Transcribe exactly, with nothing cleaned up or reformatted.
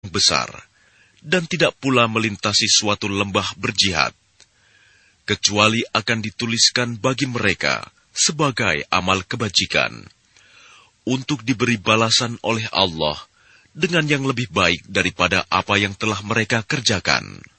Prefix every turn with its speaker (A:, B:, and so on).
A: besar, dan tidak pula melintasi suatu lembah berjihad, kecuali akan dituliskan bagi mereka sebagai amal kebajikan, untuk diberi balasan oleh Allah dengan yang lebih baik daripada apa yang telah mereka kerjakan.